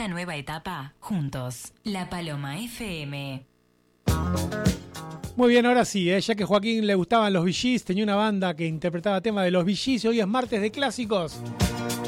una nueva etapa juntos. La Paloma FM. Muy bien, ahora sí, ya que a Joaquín le gustaban los Bee Gees, tenía una banda que interpretaba temas de los Bee Gees y hoy es martes de clásicos.